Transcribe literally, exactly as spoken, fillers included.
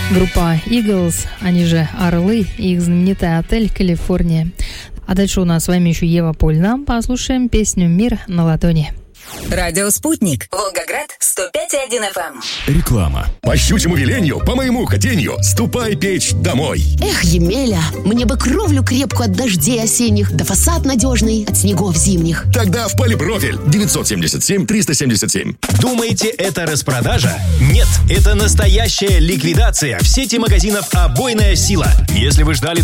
Группа Eagles, они же Орлы, и их знаменитый отель «Калифорния». А дальше у нас с вами еще Ева Польна. Послушаем песню «Мир на ладони». Радио «Спутник». Волгоград, сто пять и один эф эм. Реклама. По щучьему велению, по моему хотению, ступай печь домой. Эх, Емеля, мне бы кровлю крепкую от дождей осенних, да фасад надежный от снегов зимних. Тогда в Полипрофиль. девятьсот семьдесят семь триста семьдесят семь. Думаете, это распродажа? Нет, это настоящая ликвидация в сети магазинов «Обойная сила». Если вы ждали